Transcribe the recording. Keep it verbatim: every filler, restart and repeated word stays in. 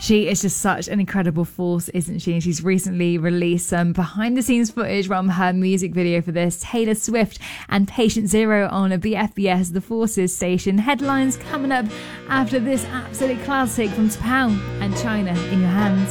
She is just such an incredible force, isn't she? And she's recently released some behind the scenes footage from her music video for this. Taylor Swift and Patient Zero on a B F B S The Forces station. Headlines coming up after this absolute classic from T'Pau and China in Your Hands.